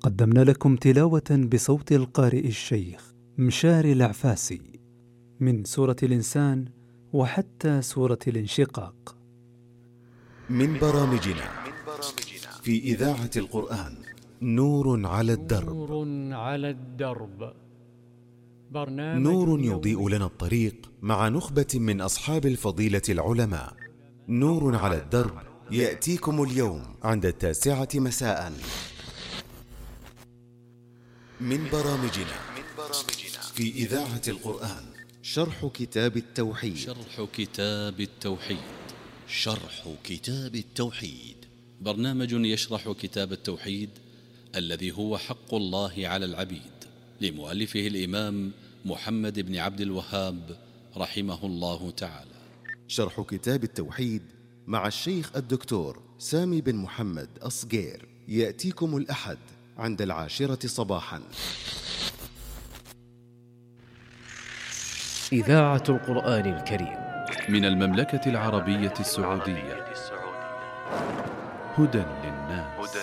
قدمنا لكم تلاوة بصوت القارئ الشيخ مشاري العفاسي من سورة الإنسان وحتى سورة الانشقاق. من برامجنا في إذاعة القرآن نور على الدرب. نور يضيء لنا الطريق مع نخبة من أصحاب الفضيلة العلماء. نور على الدرب يأتيكم اليوم عند 9 مساء. من برامجنا في إذاعة القرآن شرح كتاب التوحيد. شرح كتاب التوحيد برنامج يشرح كتاب التوحيد الذي هو حق الله على العبيد، لمؤلفه الإمام محمد بن عبد الوهاب رحمه الله تعالى. شرح كتاب التوحيد مع الشيخ الدكتور سامي بن محمد أصغير يأتيكم الأحد عند 10 صباحا. إذاعة القرآن الكريم من المملكة العربية السعودية. هدى للناس.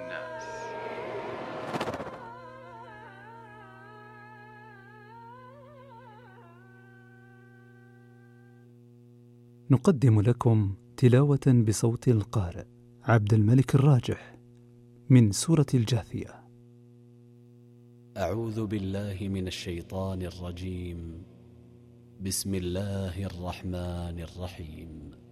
نقدم لكم تلاوة بصوت القارئ عبد الملك الراجح من سورة الجاثية. أعوذ بالله من الشيطان الرجيم. بسم الله الرحمن الرحيم.